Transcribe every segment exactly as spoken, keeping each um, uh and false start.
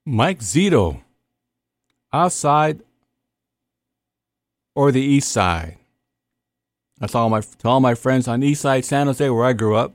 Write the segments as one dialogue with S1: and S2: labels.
S1: Mike Zito, outside or the east side? That's all my to all my friends on east side San Jose where I grew up.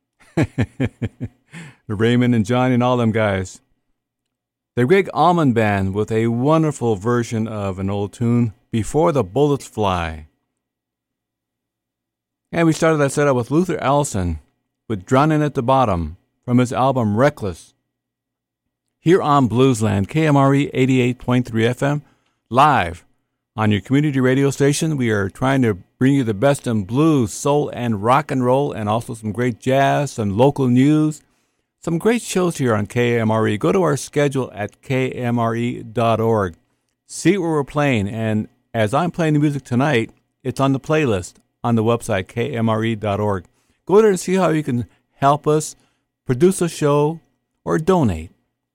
S1: Raymond and Johnny and all them guys. The Greg Allman Band with a wonderful version of an old tune, Before the Bullets Fly. And we started that set up with Luther Allison with Drowning at the Bottom from his album Reckless. Here on Bluesland, K M R E eighty-eight point three F M, live on your community radio station. We are trying to bring you the best in blues, soul, and rock and roll, and also some great jazz, some local news, some great shows here on K M R E. Go to our schedule at K M R E dot org. See where we're playing, and as I'm playing the music tonight, it's on the playlist on the website, K M R E dot org. Go there and see how you can help us produce a show or donate.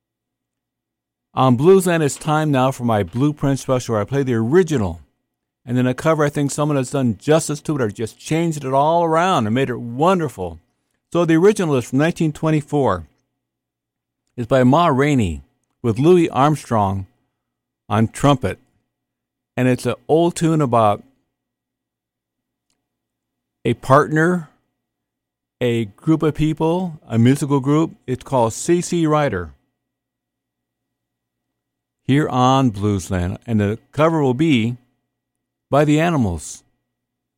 S1: On Bluesland, it's time now for my Blueprint special where I play the original. And then a cover, I think someone has done justice to it or just changed it all around and made it wonderful. So the original is from nineteen twenty-four. It's by Ma Rainey with Louis Armstrong on trumpet. And it's an old tune about a partner, a group of people, a musical group. It's called C C Rider. Here on Bluesland, and the cover will be by the Animals.